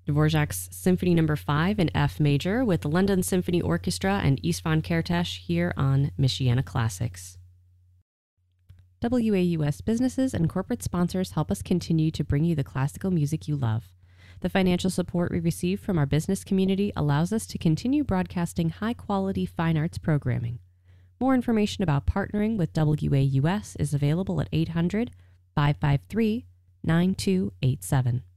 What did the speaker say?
Dvorak's Symphony No. 5 in F major with the London Symphony Orchestra and Istvan Kertész here on Michiana Classics. WAUS businesses and corporate sponsors help us continue to bring you the classical music you love. The financial support we receive from our business community allows us to continue broadcasting high-quality fine arts programming. More information about partnering with WAUS is available at 800-553-9287.